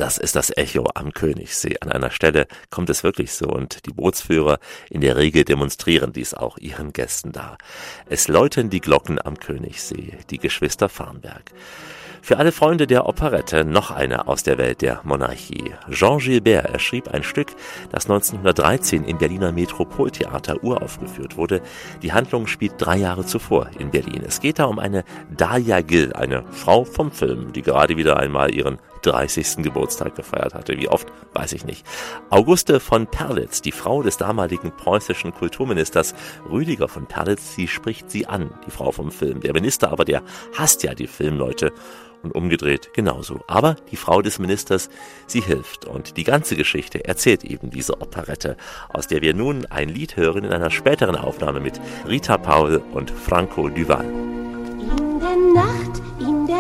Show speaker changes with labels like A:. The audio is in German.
A: Das ist das Echo am Königssee. An einer Stelle kommt es wirklich so und die Bootsführer in der Regel demonstrieren dies auch ihren Gästen dar. Es läuten die Glocken am Königssee, die Geschwister Farnberg. Für alle Freunde der Operette noch eine aus der Welt der Monarchie. Jean Gilbert, er schrieb ein Stück, das 1913 im Berliner Metropoltheater uraufgeführt wurde. Die Handlung spielt 3 Jahre zuvor in Berlin. Es geht da um eine Dahlia Gill, eine Frau vom Film, die gerade wieder einmal ihren 30. Geburtstag gefeiert hatte. Wie oft, weiß ich nicht. Auguste von Perlitz, die Frau des damaligen preußischen Kulturministers Rüdiger von Perlitz, sie spricht sie an, die Frau vom Film. Der Minister aber, der hasst ja die Filmleute und umgedreht genauso. Aber die Frau des Ministers, sie hilft. Und die ganze Geschichte erzählt eben diese Operette, aus der wir nun ein Lied hören in einer späteren Aufnahme mit Rita Paul und Franco Duval.